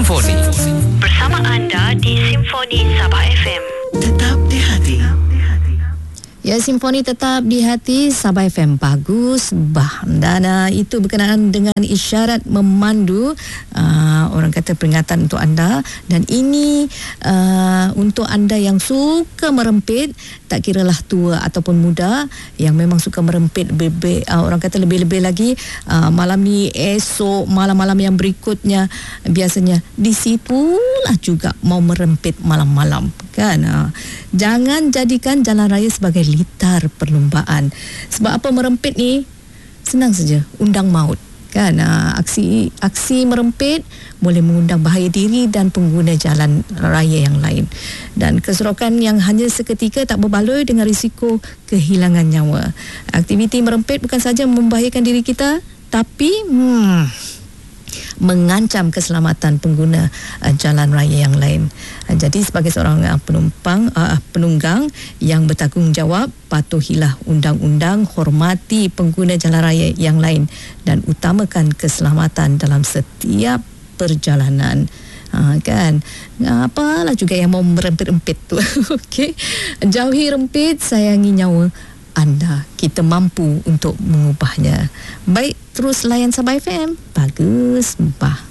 Simfoni. Bersama anda di Simfoni Sabah FM. Tetap di hati. Ya, Simfoni tetap di hati Sabah FM. Bagus, bah. Dan itu berkenaan dengan isyarat memandu, orang kata peringatan untuk anda. Dan ini untuk anda yang suka merempit, tak kiralah tua ataupun muda, yang memang suka merempit orang kata lebih-lebih lagi, malam ni, esok, malam-malam yang berikutnya, biasanya disipulah juga mau merempit malam-malam, kan? Jangan jadikan jalan raya sebagai litar perlumbaan. Sebab apa merempit ni? Senang saja, undang maut, kan? Aksi merempit boleh mengundang bahaya diri dan pengguna jalan raya yang lain, dan keserokan yang hanya seketika tak berbaloi dengan risiko kehilangan nyawa. Aktiviti merempit bukan saja membahayakan diri kita, tapi mengancam keselamatan pengguna jalan raya yang lain. Jadi sebagai seorang penunggang yang bertanggungjawab, patuhilah undang-undang, hormati pengguna jalan raya yang lain dan utamakan keselamatan dalam setiap perjalanan. Kan, apalah juga yang mau merempit-rempit tu. Okey, jauhi rempit, sayangi nyawa anda. Kita mampu untuk mengubahnya. Baik, terus layan Sabah FM. Bagus, bah.